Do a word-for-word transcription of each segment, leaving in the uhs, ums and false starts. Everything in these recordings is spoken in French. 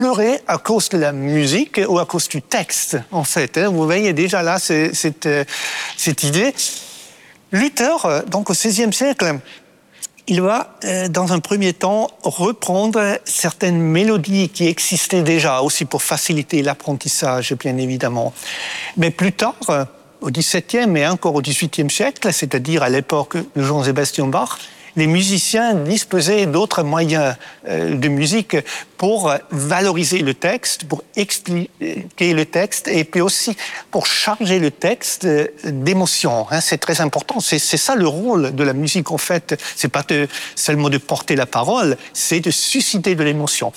pleurer à cause de la musique ou à cause du texte, en fait. Hein. Vous voyez déjà là c'est, cette, euh, cette idée. Luther, donc au seizième siècle, il va, euh, dans un premier temps, reprendre certaines mélodies qui existaient déjà, aussi pour faciliter l'apprentissage, bien évidemment. Mais plus tard, au dix-septième et encore au dix-huitième siècle, c'est-à-dire à l'époque de Jean-Sébastien Bach, les musiciens disposaient d'autres moyens euh, de musique pour valoriser le texte, pour expliquer le texte et puis aussi pour charger le texte d'émotions. Hein, c'est très important. C'est, c'est ça le rôle de la musique en fait. C'est pas de, seulement de porter la parole, c'est de susciter de l'émotion.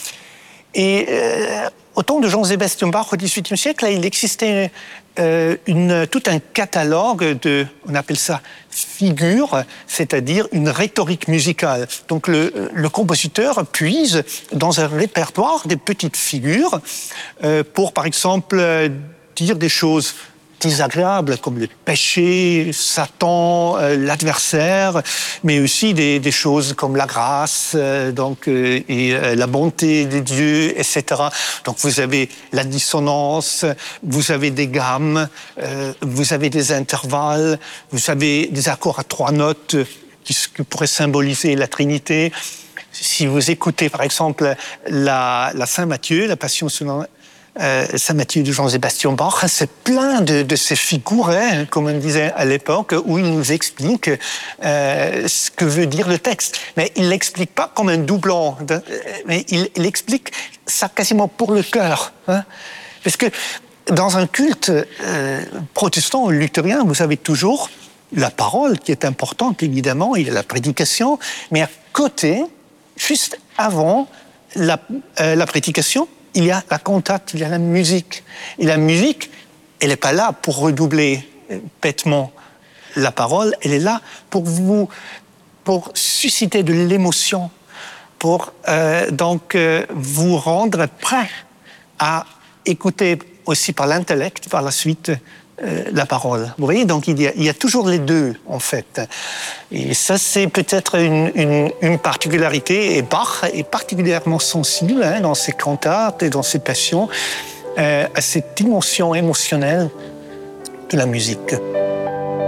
Et euh, au temps de Jean-Sébastien Bach au dix-huitième siècle, là, il existait euh, une, tout un catalogue de, on appelle ça figures, c'est-à-dire une rhétorique musicale. Donc le, le compositeur puise dans un répertoire des petites figures euh, pour, par exemple, dire des choses désagréables comme le péché, Satan, euh, l'adversaire, mais aussi des, des choses comme la grâce, euh, donc euh, et euh, la bonté de Dieu, et cetera. Donc vous avez la dissonance, vous avez des gammes, euh, vous avez des intervalles, vous avez des accords à trois notes qui, qui pourraient symboliser la Trinité. Si vous écoutez par exemple la, la Saint Matthieu, la Passion selon Euh, Saint Matthieu de Jean-Sébastien Bach, c'est plein de, de ces figures, hein, comme on disait à l'époque, où il nous explique euh, ce que veut dire le texte. Mais il l'explique pas comme un doublon, de, mais il, il explique ça quasiment pour le cœur. Hein, parce que dans un culte euh, protestant ou luthérien, vous avez toujours la parole qui est importante, évidemment, il y a la prédication, mais à côté, juste avant la, euh, la prédication, il y a la cantate, il y a la musique. Et la musique, elle n'est pas là pour redoubler bêtement la parole, elle est là pour vous, pour susciter de l'émotion, pour euh, donc euh, vous rendre prêt à écouter aussi par l'intellect, par la suite, euh, la parole. Vous voyez, donc il y, a, il y a toujours les deux, en fait. Et ça, c'est peut-être une, une, une particularité. Et Bach est particulièrement sensible hein, dans ses cantates et dans ses passions euh, à cette dimension émotionnelle de la musique.